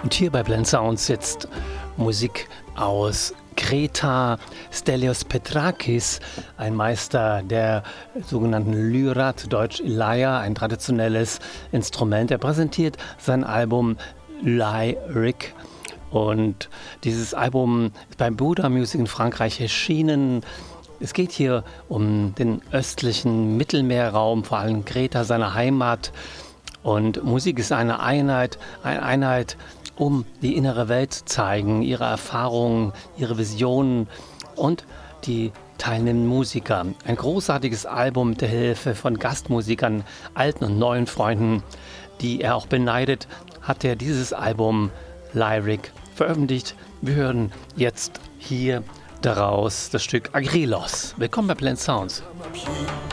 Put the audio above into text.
Und hier bei Blend Sounds jetzt Musik aus Kreta. Stelios Petrakis, ein Meister der sogenannten Lyra, zu Deutsch Lyre, ein traditionelles Instrument. Er präsentiert sein Album Lyric. Und dieses Album ist bei Buddha Music in Frankreich erschienen. Es geht hier um den östlichen Mittelmeerraum, vor allem Kreta, seine Heimat. Und Musik ist eine Einheit, um die innere Welt zu zeigen, ihre Erfahrungen, ihre Visionen und die teilnehmenden Musiker. Ein großartiges Album mit der Hilfe von Gastmusikern, alten und neuen Freunden, die er auch beneidet, hat er dieses Album Lyric veröffentlicht. Wir hören jetzt hier daraus das Stück Agrilos. Willkommen bei Blend Sounds.